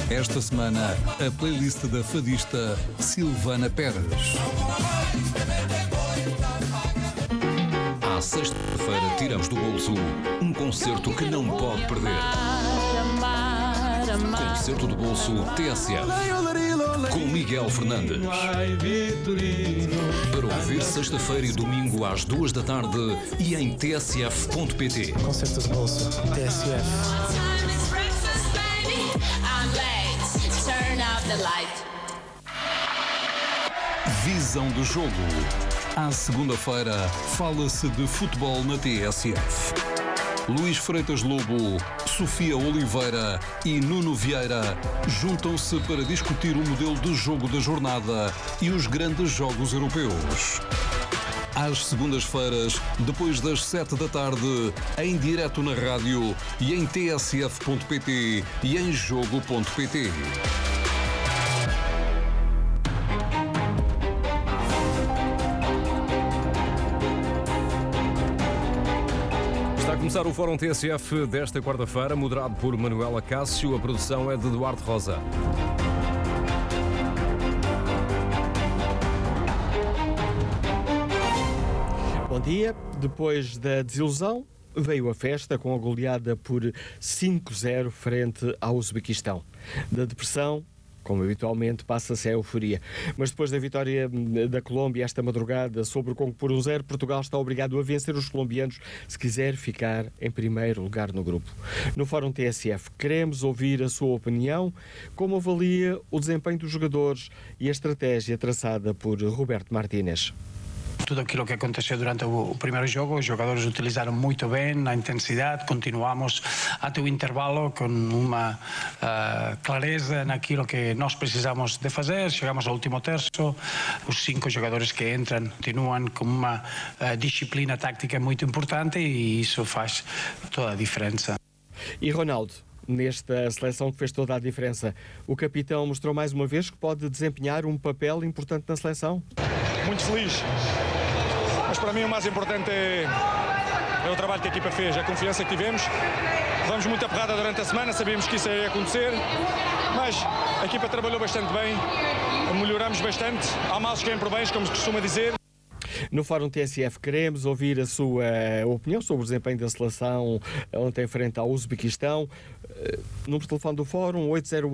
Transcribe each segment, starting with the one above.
Esta semana, a playlist da fadista Silvana Pérez. À sexta-feira, tiramos do bolso um concerto que não pode perder. Concerto do bolso TSF, com Miguel Fernandes. Para ouvir sexta-feira e domingo às 2 da tarde e em tsf.pt. Concerto do bolso TSF. Visão do jogo. À segunda-feira, fala-se de futebol na TSF. Luís Freitas Lobo, Sofia Oliveira e Nuno Vieira juntam-se para discutir o modelo de jogo da jornada e os grandes jogos europeus. Às segundas-feiras, depois das 7 da tarde, em direto na rádio e em tsf.pt e em jogo.pt. A começar o Fórum TSF desta quarta-feira, moderado por Manuela Cássio. A produção é de Eduardo Rosa. Bom dia. Depois da desilusão, veio a festa com a goleada por 5-0 frente ao Uzbequistão. Da depressão, como habitualmente, passa-se a euforia. Mas depois da vitória da Colômbia esta madrugada sobre o Congo por 1-0, Portugal está obrigado a vencer os colombianos se quiser ficar em primeiro lugar no grupo. No Fórum TSF, queremos ouvir a sua opinião, como avalia o desempenho dos jogadores e a estratégia traçada por Roberto Martínez. Tudo aquilo que aconteceu durante o primeiro jogo, os jogadores utilizaram muito bem a intensidade, continuamos até o intervalo com uma clareza naquilo que nós precisamos de fazer, chegamos ao último terço, os 5 jogadores que entram continuam com uma disciplina tática muito importante e isso faz toda a diferença. E Ronaldo, nesta seleção que fez toda a diferença, o capitão mostrou mais uma vez que pode desempenhar um papel importante na seleção? Muito feliz, mas para mim o mais importante é o trabalho que a equipa fez, a confiança que tivemos. Levamos muita porrada durante a semana, sabíamos que isso ia acontecer, mas a equipa trabalhou bastante bem, melhoramos bastante, há males que vêm por bens, como se costuma dizer. No Fórum TSF queremos ouvir a sua opinião sobre o desempenho da seleção ontem frente ao Uzbequistão. Número de telefone do Fórum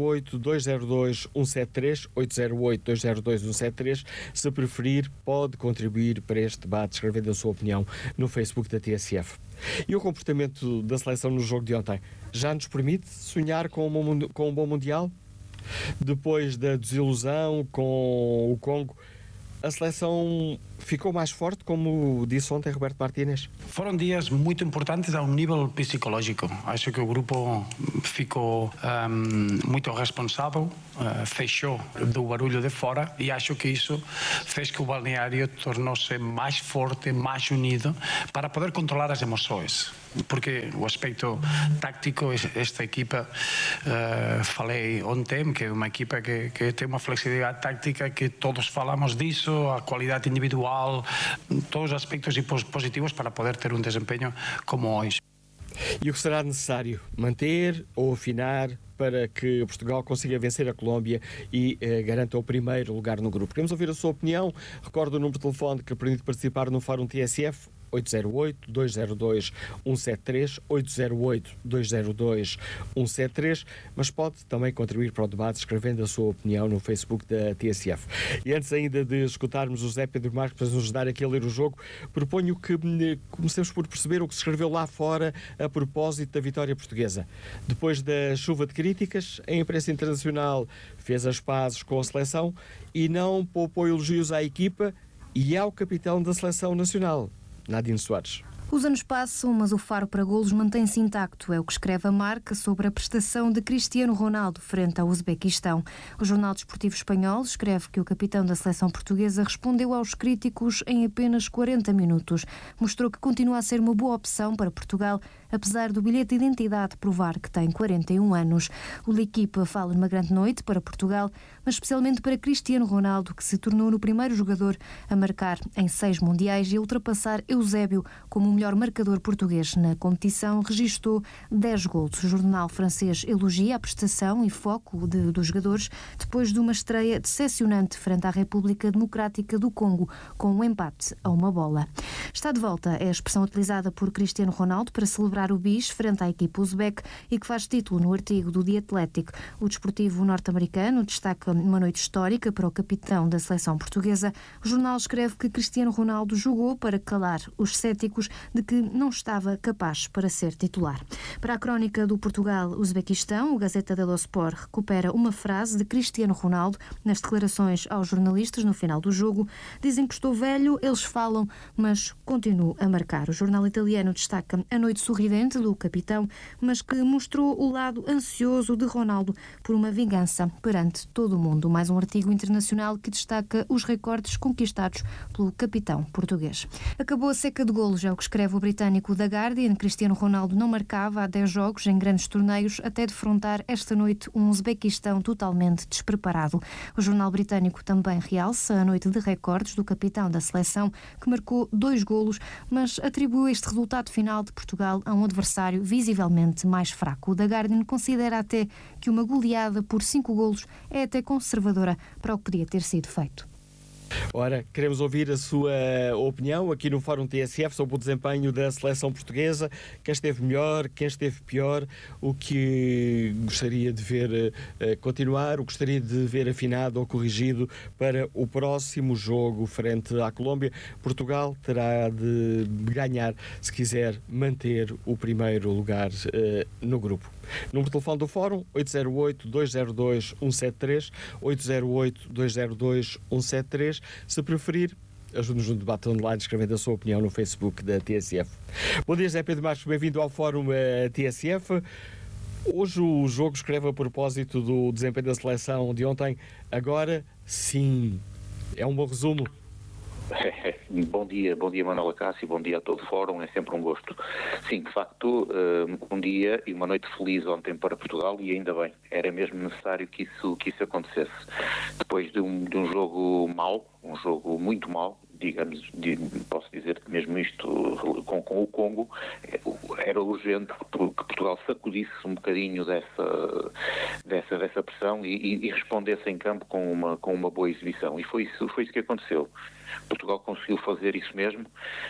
808-202-173, 808-202-173. Se preferir, pode contribuir para este debate escrevendo a sua opinião no Facebook da TSF. E o comportamento da seleção no jogo de ontem já nos permite sonhar com um bom Mundial? Depois da desilusão com o Congo, a seleção ficou mais forte, como disse ontem Roberto Martínez? Foram dias muito importantes a um nível psicológico. Acho que o grupo ficou muito responsável, fechou do barulho de fora e acho que isso fez que o balneário tornou-se mais forte, mais unido para poder controlar as emoções. Porque o aspecto tático, esta equipa, falei ontem, que é uma equipa que tem uma flexibilidade tática, que todos falamos disso, a qualidade individual, todos os aspectos positivos para poder ter um desempenho como hoje. E o que será necessário manter ou afinar para que Portugal consiga vencer a Colômbia e garanta o primeiro lugar no grupo? Queremos ouvir a sua opinião. Recordo o número de telefone que permite participar no Fórum TSF, 808-202-173, 808-202-173, mas pode também contribuir para o debate escrevendo a sua opinião no Facebook da TSF. E antes ainda de escutarmos o Zé Pedro Marques para nos ajudar aqui a ler o jogo, proponho que comecemos por perceber o que se escreveu lá fora a propósito da vitória portuguesa. Depois da chuva de críticas, a imprensa internacional fez as pazes com a seleção e não poupou elogios à equipa e ao capitão da seleção nacional, Nadine Soares. Os anos passam, mas o faro para golos mantém-se intacto. É o que escreve a Marca sobre a prestação de Cristiano Ronaldo frente ao Uzbequistão. O Jornal Desportivo Espanhol escreve que o capitão da seleção portuguesa respondeu aos críticos em apenas 40 minutos. Mostrou que continua a ser uma boa opção para Portugal, apesar do bilhete de identidade provar que tem 41 anos. O L'Equipe fala numa grande noite para Portugal, mas especialmente para Cristiano Ronaldo, que se tornou no primeiro jogador a marcar em 6 mundiais e a ultrapassar Eusébio como o melhor marcador português na competição. Registou 10 golos. O jornal francês elogia a prestação e foco dos jogadores depois de uma estreia decepcionante frente à República Democrática do Congo, com um empate a uma bola. Está de volta é a expressão utilizada por Cristiano Ronaldo para celebrar o bis frente à equipa uzbek e que faz título no artigo do The Athletic. O desportivo norte-americano destaca uma noite histórica para o capitão da seleção portuguesa. O jornal escreve que Cristiano Ronaldo jogou para calar os céticos de que não estava capaz para ser titular. Para a crónica do Portugal-Uzbequistão, o Gazeta dello Sport recupera uma frase de Cristiano Ronaldo nas declarações aos jornalistas no final do jogo. Dizem que estou velho, eles falam, mas continuo a marcar. O jornal italiano destaca a noite sorridente do capitão, mas que mostrou o lado ansioso de Ronaldo por uma vingança perante todo o mundo. Mais um artigo internacional que destaca os recordes conquistados pelo capitão português. Acabou a seca de golos, é o que escreve o britânico The Guardian. Cristiano Ronaldo não marcava há 10 jogos em grandes torneios até defrontar esta noite um Uzbequistão totalmente despreparado. O jornal britânico também realça a noite de recordes do capitão da seleção, que marcou 2 golos, mas atribuiu este resultado final de Portugal a um adversário visivelmente mais fraco. O The Guardian considera até que uma goleada por 5 golos é até conservadora para o que podia ter sido feito. Ora, queremos ouvir a sua opinião aqui no Fórum TSF sobre o desempenho da seleção portuguesa. Quem esteve melhor, quem esteve pior, o que gostaria de ver continuar, o que gostaria de ver afinado ou corrigido para o próximo jogo frente à Colômbia. Portugal terá de ganhar se quiser manter o primeiro lugar no grupo. Número de telefone do Fórum, 808-202-173, 808-202-173. Se preferir, ajude-nos no debate online escrevendo a sua opinião no Facebook da TSF. Bom dia, José Pedro Marques, bem-vindo ao Fórum TSF. Hoje o jogo escreve a propósito do desempenho da seleção de ontem. Agora, sim, é um bom resumo. Bom dia Manuela Cássio, bom dia a todo o Fórum, é sempre um gosto. Sim, de facto, um dia e uma noite feliz ontem para Portugal e ainda bem, era mesmo necessário que isso acontecesse. Depois de um jogo mau, um jogo muito mau, digamos, posso dizer que mesmo isto com o Congo, era urgente que Portugal sacudisse um bocadinho dessa pressão e respondesse em campo com uma boa exibição. E foi isso que aconteceu. Portugal conseguiu fazer isso mesmo.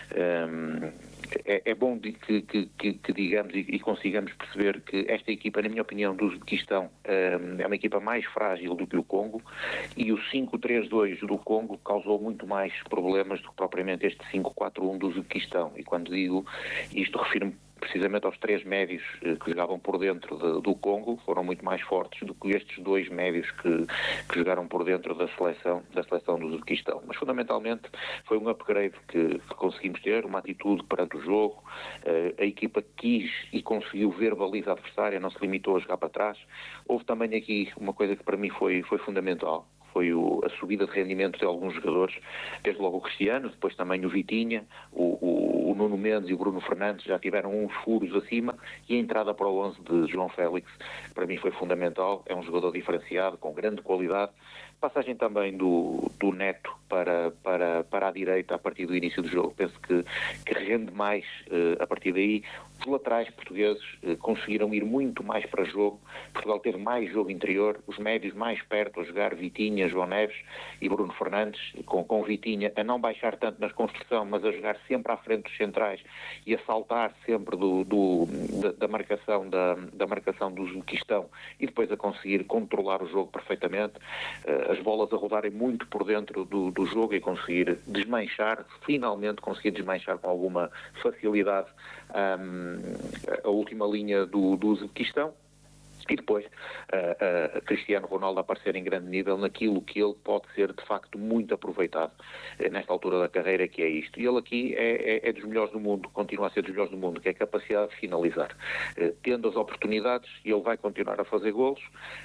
É bom que digamos e consigamos perceber que esta equipa, na minha opinião, do Uzbequistão é uma equipa mais frágil do que o Congo, e o 5-3-2 do Congo causou muito mais problemas do que propriamente este 5-4-1 do Uzbequistão. E quando digo isto, refiro-me precisamente aos 3 médios que jogavam por dentro do Congo, foram muito mais fortes do que estes 2 médios que jogaram por dentro da seleção do Uzbequistão. Mas fundamentalmente foi um upgrade que conseguimos ter, uma atitude perante o jogo. A equipa quis e conseguiu ver a baliza adversária, não se limitou a jogar para trás. Houve também aqui uma coisa que para mim foi fundamental. Foi a subida de rendimento de alguns jogadores, desde logo o Cristiano, depois também o Vitinha, o Nuno Mendes e o Bruno Fernandes já tiveram uns furos acima, e a entrada para o 11 de João Félix, para mim foi fundamental. É um jogador diferenciado, com grande qualidade. Passagem também do Neto para a direita a partir do início do jogo, penso que rende mais a partir daí. Os laterais portugueses conseguiram ir muito mais para jogo. Portugal teve mais jogo interior, os médios mais perto a jogar, Vitinha, João Neves e Bruno Fernandes, com Vitinha a não baixar tanto na construção, mas a jogar sempre à frente dos centrais e a saltar sempre da marcação do Uzbequistão, e depois a conseguir controlar o jogo perfeitamente, as bolas a rodarem muito por dentro do jogo e conseguir finalmente conseguir desmanchar com alguma facilidade a última linha do Uzbequistão. E depois, Cristiano Ronaldo aparecer em grande nível naquilo que ele pode ser, de facto, muito aproveitado nesta altura da carreira, que é isto. E ele aqui é dos melhores do mundo, continua a ser dos melhores do mundo, que é a capacidade de finalizar. Tendo as oportunidades, ele vai continuar a fazer golos.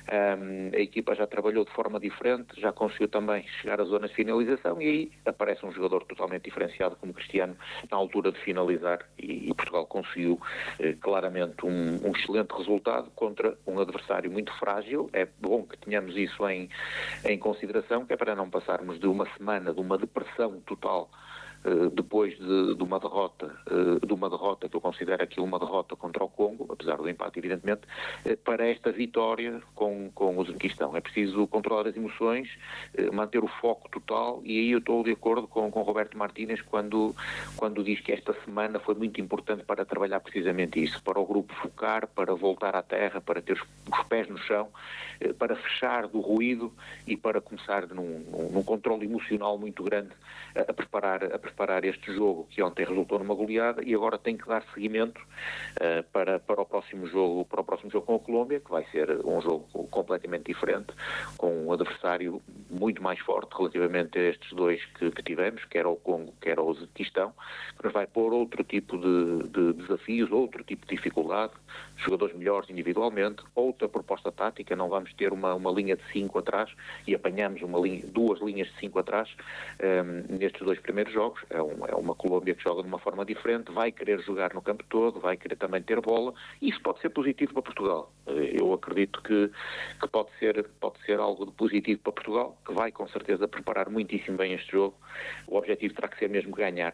A equipa já trabalhou de forma diferente, já conseguiu também chegar às zonas de finalização, e aí aparece um jogador totalmente diferenciado como Cristiano na altura de finalizar, e Portugal conseguiu claramente um excelente resultado contra um adversário muito frágil. É bom que tenhamos isso em consideração, que é para não passarmos de uma semana de uma depressão total depois de uma derrota que eu considero aquilo uma derrota contra o Congo, apesar do empate evidentemente, para esta vitória com o Uzbequistão. É preciso controlar as emoções, manter o foco total, e aí eu estou de acordo com Roberto Martínez quando diz que esta semana foi muito importante para trabalhar precisamente isso, para o grupo focar, para voltar à terra, para ter os pés no chão, para fechar do ruído e para começar num controle emocional muito grande a preparar este jogo, que ontem resultou numa goleada, e agora tem que dar seguimento para o próximo jogo com a Colômbia, que vai ser um jogo completamente diferente, com um adversário muito mais forte relativamente a estes dois que tivemos, quer o Congo, quer o Uzbequistão, que nos vai pôr outro tipo de desafios, outro tipo de dificuldade, jogadores melhores individualmente, outra proposta tática. Não vamos ter uma linha de 5 atrás e apanhamos duas linhas de 5 atrás nestes dois primeiros jogos. É uma Colômbia que joga de uma forma diferente, vai querer jogar no campo todo, vai querer também ter bola, e isso pode ser positivo para Portugal. Eu acredito que pode ser algo de positivo para Portugal, que vai com certeza preparar muitíssimo bem este jogo. O objetivo terá que ser mesmo ganhar.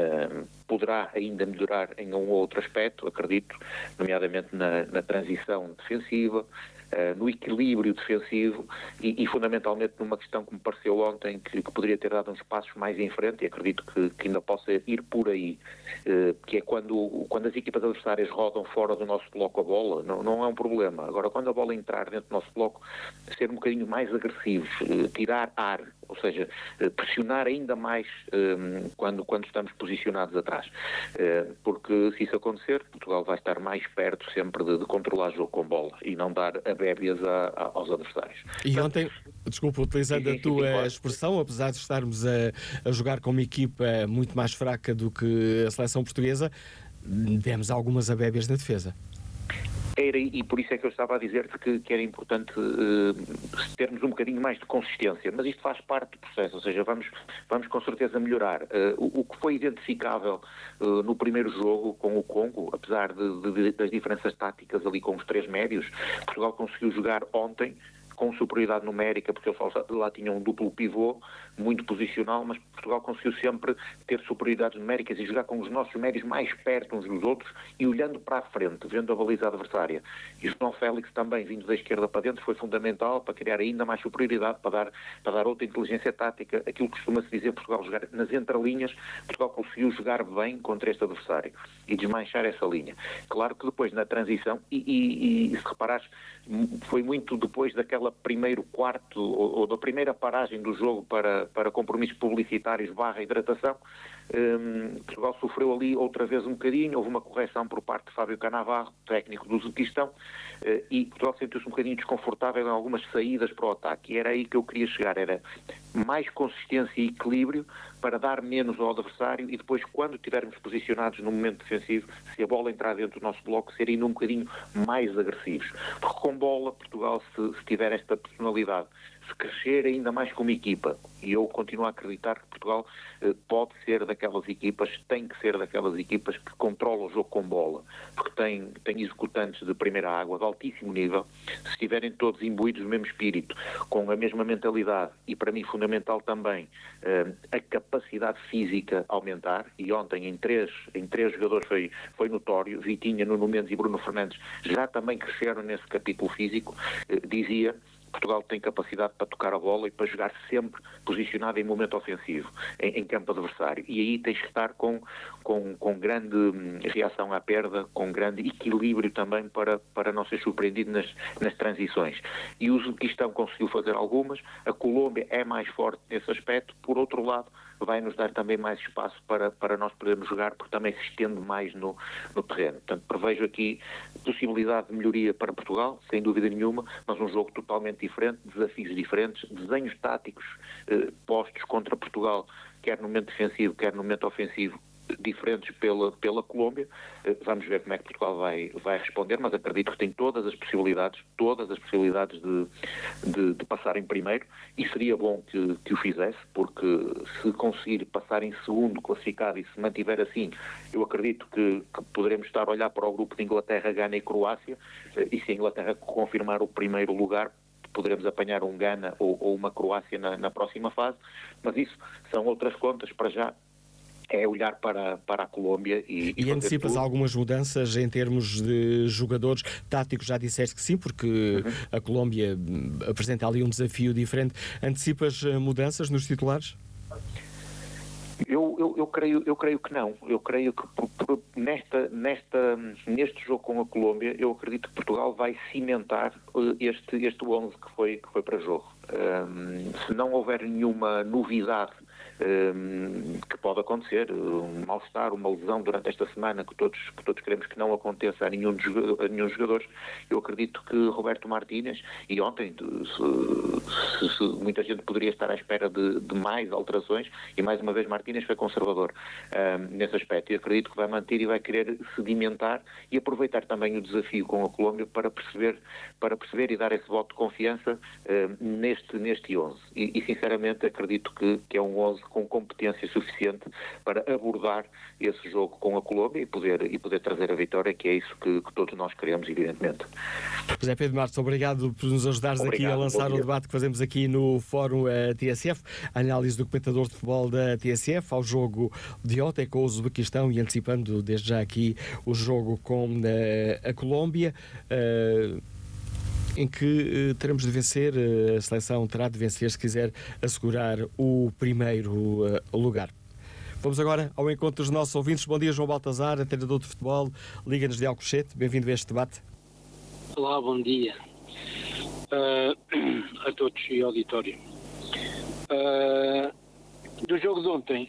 Poderá ainda melhorar em um ou outro aspecto, acredito, nomeadamente na transição defensiva, no equilíbrio defensivo e fundamentalmente numa questão que me pareceu ontem que poderia ter dado uns passos mais em frente, e acredito que ainda possa ir por aí, que é quando as equipas adversárias rodam fora do nosso bloco a bola, não é um problema. Agora, quando a bola entrar dentro do nosso bloco, ser um bocadinho mais agressivos, tirar ar, ou seja, pressionar ainda mais quando estamos posicionados atrás. Porque se isso acontecer, Portugal vai estar mais perto sempre de controlar o jogo com bola e não dar abébias aos adversários. E ontem, desculpa, utilizando a tua expressão, apesar de estarmos a jogar com uma equipa muito mais fraca do que a seleção portuguesa, demos algumas abébias na defesa. E por isso é que eu estava a dizer-te que era importante termos um bocadinho mais de consistência, mas isto faz parte do processo, ou seja, vamos com certeza melhorar. O que foi identificável no primeiro jogo com o Congo, apesar das diferenças táticas ali com os três médios, Portugal conseguiu jogar ontem com superioridade numérica, porque eles lá tinham um duplo pivô, muito posicional, mas Portugal conseguiu sempre ter superioridades numéricas e jogar com os nossos médios mais perto uns dos outros e olhando para a frente, vendo a baliza adversária. E o João Félix também, vindo da esquerda para dentro, foi fundamental para criar ainda mais superioridade, para dar outra inteligência tática. Aquilo que costuma-se dizer, Portugal jogar nas entrelinhas, Portugal conseguiu jogar bem contra este adversário e desmanchar essa linha. Claro que depois na transição, e se reparares, foi muito depois daquela primeiro quarto ou da primeira paragem do jogo para compromissos publicitários / hidratação, Portugal sofreu ali outra vez um bocadinho, houve uma correção por parte de Fábio Cannavaro, técnico do Uzbequistão, e Portugal sentiu-se um bocadinho desconfortável em algumas saídas para o ataque, e era aí que eu queria chegar, era mais consistência e equilíbrio para dar menos ao adversário e depois, quando estivermos posicionados no momento defensivo, se a bola entrar dentro do nosso bloco, ser ainda um bocadinho mais agressivos. Porque com bola, Portugal, se tiver esta personalidade, se crescer ainda mais como equipa, e eu continuo a acreditar que Portugal pode ser daquelas equipas, tem que ser daquelas equipas que controlam o jogo com bola, porque tem executantes de primeira água de altíssimo nível, se estiverem todos imbuídos do mesmo espírito, com a mesma mentalidade, e para mim fundamental também a capacidade física aumentar, e ontem em três jogadores foi notório, Vitinha, Nuno Mendes e Bruno Fernandes já também cresceram nesse capítulo físico, dizia Portugal tem capacidade para tocar a bola e para jogar sempre posicionado em momento ofensivo, em campo adversário. E aí tens que estar com grande reação à perda, com grande equilíbrio também para não ser surpreendido nas transições. E o Uzbequistão conseguiu fazer algumas, a Colômbia é mais forte nesse aspecto. Por outro lado, vai nos dar também mais espaço para nós podermos jogar, porque também se estende mais no terreno. Portanto, prevejo aqui possibilidade de melhoria para Portugal, sem dúvida nenhuma, mas um jogo totalmente diferente, desafios diferentes, desenhos táticos postos contra Portugal, quer no momento defensivo, quer no momento ofensivo, diferentes pela Colômbia. Vamos ver como é que Portugal vai responder, mas acredito que tem todas as possibilidades de passar em primeiro, e seria bom que o fizesse, porque se conseguir passar em segundo classificado e se mantiver assim, eu acredito que poderemos estar a olhar para o grupo de Inglaterra, Gana e Croácia, e se a Inglaterra confirmar o primeiro lugar, poderemos apanhar um Gana ou uma Croácia na próxima fase, mas isso são outras contas. Para já é olhar para a Colômbia e antecipas algumas mudanças em termos de jogadores táticos? Já disseste que sim, porque a Colômbia apresenta ali um desafio diferente. Antecipas mudanças nos titulares? Eu creio que não. Eu creio que neste jogo com a Colômbia, eu acredito que Portugal vai cimentar este 11 que foi para jogo. Se não houver nenhuma novidade que pode acontecer, um mal-estar, uma lesão durante esta semana, que todos queremos que não aconteça a nenhum dos jogadores, eu acredito que Roberto Martínez, e ontem muita gente poderia estar à espera de mais alterações, e mais uma vez Martínez foi conservador nesse aspecto, e acredito que vai manter e vai querer sedimentar e aproveitar também o desafio com a Colômbia para perceber e dar esse voto de confiança neste 11, e sinceramente acredito que é um 11 com competência suficiente para abordar esse jogo com a Colômbia e poder trazer a vitória, que é isso que todos nós queremos, evidentemente. José Pedro Marques, obrigado por nos ajudares aqui a lançar o debate que fazemos aqui no Fórum TSF, a análise do comentador de futebol da TSF ao jogo de ontem com o Uzbequistão e antecipando desde já aqui o jogo com a Colômbia, em que teremos de vencer, a seleção terá de vencer se quiser assegurar o primeiro lugar. Vamos agora ao encontro dos nossos ouvintes. Bom dia, João Baltazar, treinador de futebol, Liga-nos de Alcochete. Bem-vindo a este debate. Olá, bom dia a todos e auditório. Do jogo de ontem,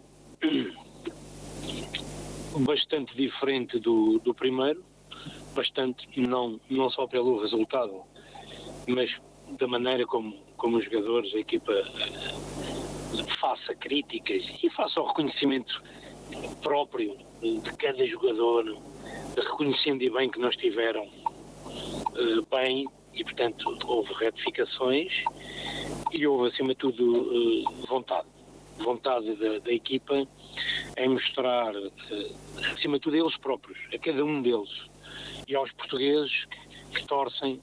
bastante diferente do primeiro, bastante, não só pelo resultado, mas da maneira como os jogadores, a equipa, faça críticas e faça o reconhecimento próprio de cada jogador, reconhecendo e bem que não estiveram bem, e portanto houve retificações e houve acima de tudo vontade da equipa em mostrar acima de tudo a eles próprios, a cada um deles e aos portugueses que torcem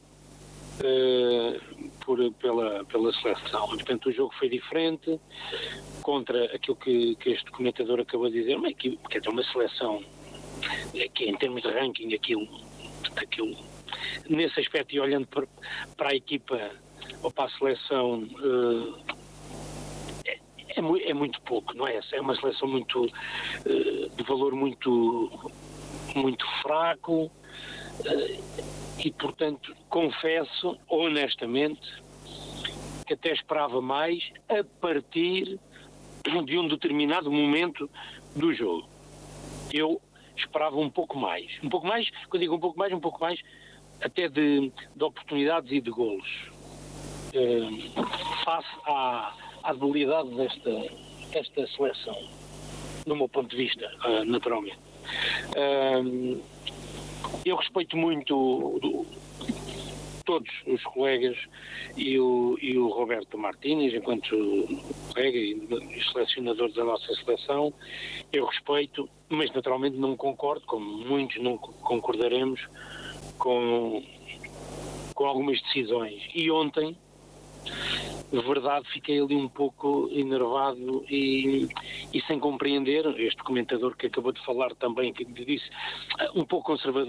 pela seleção. Portanto, o jogo foi diferente contra aquilo que este comentador acabou de dizer, mas que é uma seleção que em termos de ranking aquilo nesse aspecto, e olhando para a equipa ou para a seleção, é muito pouco, não é? É uma seleção muito de valor muito fraco, e portanto confesso honestamente que até esperava mais a partir de um determinado momento do jogo. Eu esperava um pouco mais, quando digo um pouco mais até de oportunidades e de golos, face à debilidade desta seleção, no meu ponto de vista, naturalmente. Eu respeito muito todos os colegas e o Roberto Martínez, enquanto colega e selecionador da nossa seleção. Eu respeito, mas naturalmente não concordo, como muitos não concordaremos, com algumas decisões. E ontem, de verdade, fiquei ali um pouco enervado e sem compreender este comentador que acabou de falar também, que disse um pouco conservador